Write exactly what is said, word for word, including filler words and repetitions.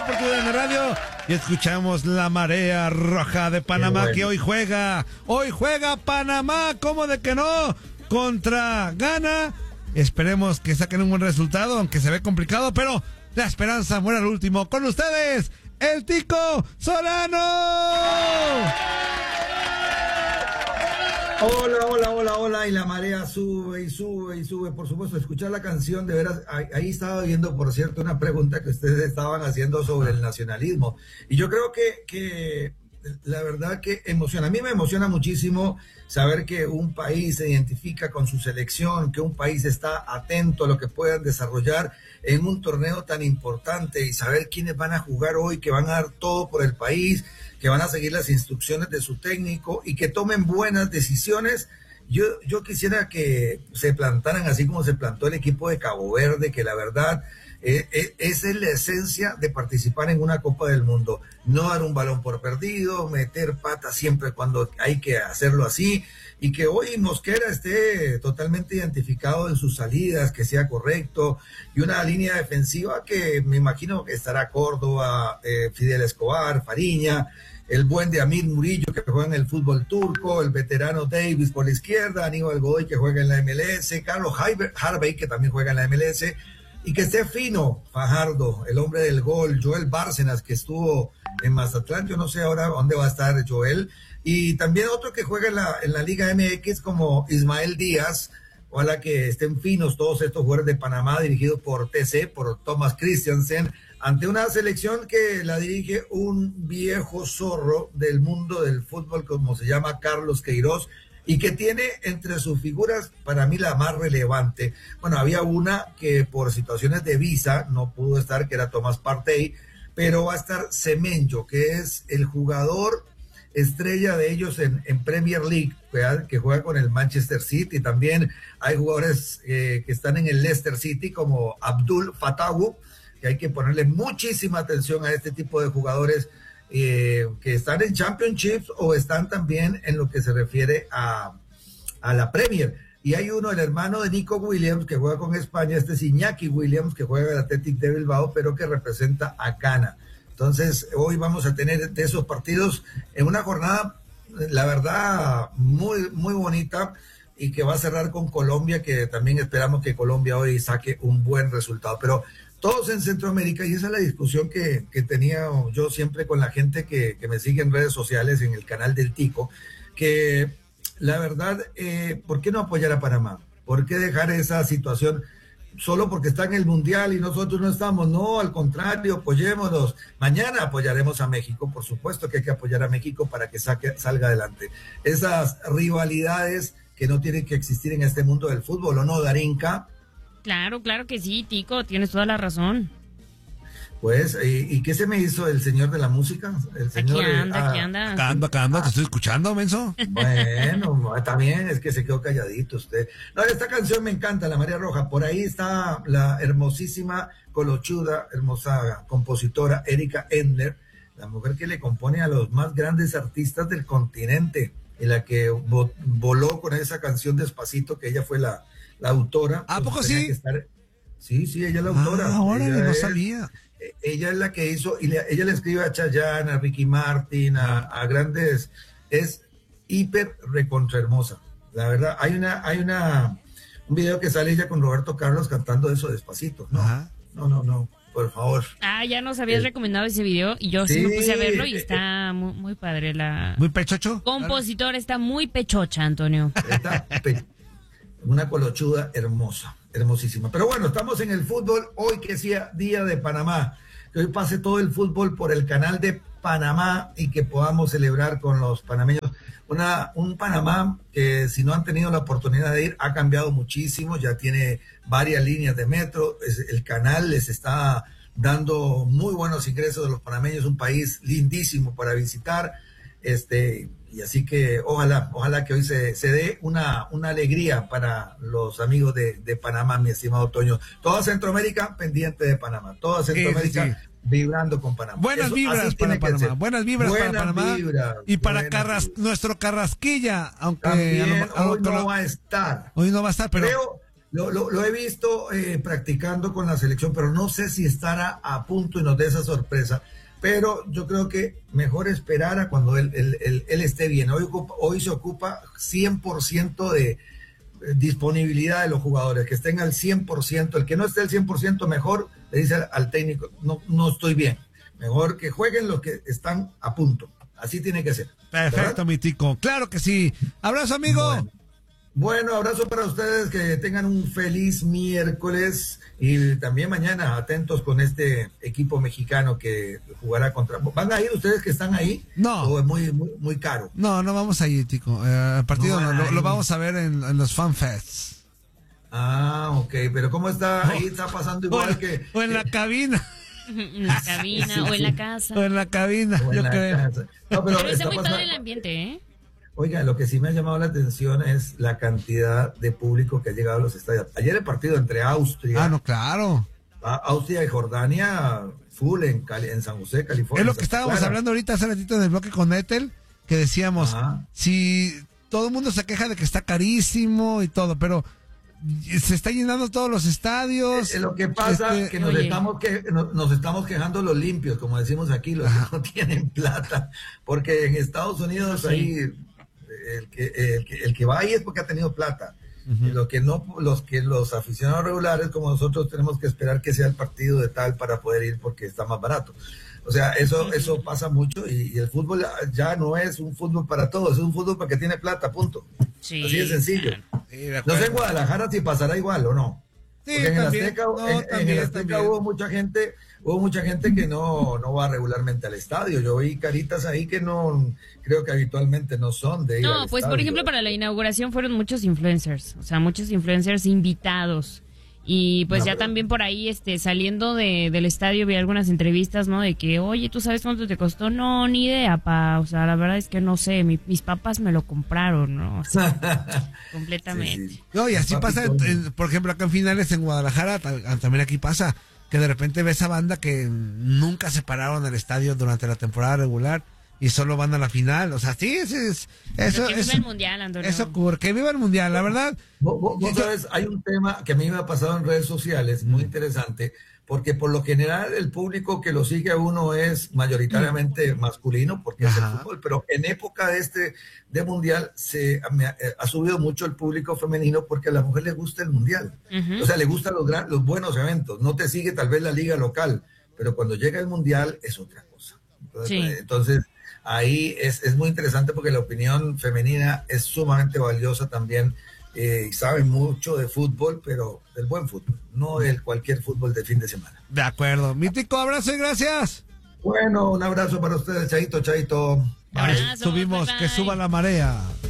por tu radio y escuchamos la Marea Roja de Panamá, bueno, que hoy juega, hoy juega Panamá, ¿cómo de que no? Contra Ghana. Esperemos que saquen un buen resultado, aunque se ve complicado, pero la esperanza muere al último. Con ustedes, el Tico Solano. Hola, hola, hola, hola, y la marea sube y sube y sube, por supuesto, escuchar la canción, de veras, ahí, ahí estaba viendo, por cierto, una pregunta que ustedes estaban haciendo sobre el nacionalismo, y yo creo que, que la verdad que emociona, a mí me emociona muchísimo saber que un país se identifica con su selección, que un país está atento a lo que puedan desarrollar en un torneo tan importante, y saber quiénes van a jugar hoy, que van a dar todo por el país, que van a seguir las instrucciones de su técnico y que tomen buenas decisiones. Yo, yo quisiera que se plantaran así como se plantó el equipo de Cabo Verde, que la verdad eh, eh, esa es la esencia de participar en una Copa del Mundo. No dar un balón por perdido, meter patas siempre cuando hay que hacerlo así, y que hoy Mosquera esté totalmente identificado en sus salidas, que sea correcto, y una línea defensiva que me imagino que estará Córdoba, eh, Fidel Escobar, Fariña, el buen de Amir Murillo, que juega en el fútbol turco, el veterano Davis por la izquierda, Aníbal Godoy, que juega en la M L S, Carlos Harvey, que también juega en la M L S, y que esté fino Fajardo, el hombre del gol, Joel Bárcenas, que estuvo en Mazatlán, yo no sé ahora dónde va a estar Joel, y también otro que juega en la, en la Liga M X como Ismael Díaz. Ojalá que estén finos todos estos jugadores de Panamá, dirigidos por T C, por Thomas Christiansen, ante una selección que la dirige un viejo zorro del mundo del fútbol, como se llama Carlos Queiroz, y que tiene entre sus figuras, para mí, la más relevante. Bueno, había una que por situaciones de visa no pudo estar, que era Tomás Partey, pero va a estar Semenyo, que es el jugador estrella de ellos en, en Premier League, ¿verdad? Que juega con el Manchester City. También hay jugadores eh, que están en el Leicester City, como Abdul Fatawu, que hay que ponerle muchísima atención a este tipo de jugadores eh, que están en Championships o están también en lo que se refiere a, a la Premier. Y hay uno, el hermano de Nico Williams, que juega con España, este es Iñaki Williams, que juega en el Athletic de Bilbao, pero que representa a Ghana. Entonces, hoy vamos a tener de esos partidos en una jornada, la verdad, muy, muy bonita, y que va a cerrar con Colombia, que también esperamos que Colombia hoy saque un buen resultado. Pero todos en Centroamérica, y esa es la discusión que, que tenía yo siempre con la gente que, que me sigue en redes sociales, en el canal del Tico, que la verdad, eh, ¿por qué no apoyar a Panamá? ¿Por qué dejar esa situación solo porque está en el Mundial y nosotros no estamos? No, al contrario, apoyémonos. Mañana apoyaremos a México, por supuesto que hay que apoyar a México para que saque, salga adelante. Esas rivalidades que no tienen que existir en este mundo del fútbol, ¿o no, Darinka? Claro, claro que sí, Tico, tienes toda la razón. Pues, ¿y, y qué se me hizo el señor de la música? El señor, aquí anda, ah, aquí anda. Acá ando, acá ando, te estoy escuchando, menso. Bueno, también es que se quedó calladito usted. No, esta canción me encanta, La Marea Roja. Por ahí está la hermosísima, colochuda, hermosa compositora Erika Endler, la mujer que le compone a los más grandes artistas del continente, y la que vo voló con esa canción Despacito, que ella fue la, la autora. ¿A pues poco sí? Estar... Sí, sí, ella es la autora. Ah, órale, ella no es... sabía. Ella es la que hizo, y le, ella le escribe a Chayanne, a Ricky Martin, a, a grandes, es hiper recontra hermosa. La verdad, hay una, hay una, un video que sale ella con Roberto Carlos cantando eso Despacito. No, Ajá. no, no, no, por favor. Ah, ya nos habías eh, recomendado ese video y yo sí, sí me puse a verlo y está muy, muy padre la... ¿Muy pechocho? Compositora, está muy pechocha, Antonio. Está pe una colochuda hermosa. Hermosísima. Pero bueno, estamos en el fútbol hoy, que sea día de Panamá. Que hoy pase todo el fútbol por el canal de Panamá y que podamos celebrar con los panameños. Una, un Panamá que, si no han tenido la oportunidad de ir, ha cambiado muchísimo. Ya tiene varias líneas de metro. El canal les está dando muy buenos ingresos de los panameños. Un país lindísimo para visitar. Este... Y así que ojalá, ojalá que hoy se, se dé una, una alegría para los amigos de, de Panamá, mi estimado Toño. Toda Centroamérica pendiente de Panamá. Toda Centroamérica sí, sí, sí. vibrando con Panamá. Buenas Eso, vibras para Panamá. Buenas vibras buenas para Panamá. Vibras, y para Carras, nuestro Carrasquilla, aunque También, a lo, a lo, hoy no lo, va a estar. Hoy no va a estar, pero creo, Lo, lo, lo he visto eh, practicando con la selección, pero no sé si estará a punto y nos dé esa sorpresa. Pero yo creo que mejor esperar a cuando él, él, él, él esté bien. Hoy, ocupa, hoy se ocupa cien por ciento de disponibilidad de los jugadores, que estén al cien por ciento. El que no esté al cien por ciento, mejor le dice al, al técnico, no, no estoy bien. Mejor que jueguen los que están a punto. Así tiene que ser. Perfecto, ¿verdad? Mi tico. Claro que sí. Abrazo, amigo. Bueno. Bueno, abrazo para ustedes, que tengan un feliz miércoles y también mañana atentos con este equipo mexicano que jugará contra... ¿Van a ir ustedes que están ahí? No. ¿O es muy, muy, muy caro? No, no vamos a ir, tico. Eh, el partido no, no, lo, lo vamos a ver en, en los fanfests. Ah, ok, pero ¿cómo está? Ahí está pasando igual o, que... O en la cabina. En la cabina, sí, o en la casa. O en la cabina, o en yo la creo. Casa. No, pero pero está muy pasando... padre el ambiente, ¿eh? Oiga, lo que sí me ha llamado la atención es la cantidad de público que ha llegado a los estadios. Ayer el partido entre Austria... Ah, no, claro. Austria y Jordania, full en, Cali, en San José, California. Es lo que estábamos Clara. hablando ahorita hace ratito en el bloque con Ethel, que decíamos, Ajá. si todo el mundo se queja de que está carísimo y todo, pero se está llenando todos los estadios. Eh, lo que pasa es este, que, nos estamos que nos, nos estamos quejando los limpios, como decimos aquí, los Ajá. que no tienen plata, porque en Estados Unidos sí. ahí... El que, el, que, el que va ahí es porque ha tenido plata. Uh-huh. Y lo que no, los que los aficionados regulares como nosotros tenemos que esperar que sea el partido de tal para poder ir porque está más barato. O sea, eso, uh-huh. eso pasa mucho y, y el fútbol ya no es un fútbol para todos, es un fútbol para que tiene plata, punto. Sí. Así de sencillo. Sí, de no sé en Guadalajara si pasará igual o no. Sí, porque en también, el Azteca, no, en, también, en el Azteca también. hubo mucha gente, hubo mucha gente que no, no va regularmente al estadio. Yo vi caritas ahí que no, creo que habitualmente no son de ir No, al pues estadio. por ejemplo para la inauguración fueron muchos influencers, o sea, muchos influencers invitados. Y pues no, ya pero... también por ahí, este, saliendo de, del estadio vi algunas entrevistas, ¿no? De que, oye, ¿tú sabes cuánto te costó? No, ni idea, pa. O sea, la verdad es que no sé, mi, mis papás me lo compraron, ¿no? O sea, completamente. Sí, sí. No, y así pasa, en, en, por ejemplo, acá en finales en Guadalajara, también aquí pasa, que de repente ves a banda que nunca se pararon al estadio durante la temporada regular y solo van a la final, o sea, sí, es, es, eso, que viva eso, el mundial, Antonio. Eso ocurre, que viva el mundial, la verdad. Vos, vos, vos sabes, hay un tema que a mí me ha pasado en redes sociales, muy interesante, porque por lo general el público que lo sigue a uno es mayoritariamente masculino, porque Ajá. es el fútbol, pero en época de este de mundial se ha, ha subido mucho el público femenino porque a la mujer le gusta el mundial, uh-huh. o sea, le gustan los, gran, los buenos eventos, no te sigue tal vez la liga local, pero cuando llega el mundial es otra cosa. Entonces, sí. entonces ahí es, es muy interesante porque la opinión femenina es sumamente valiosa también. Eh, saben mucho de fútbol, pero del buen fútbol, no del cualquier fútbol de fin de semana. De acuerdo. Mítico, abrazo y gracias. Bueno, un abrazo para ustedes, Chaito, Chaito. Abrazo, Subimos, bye, bye. Que suba la marea.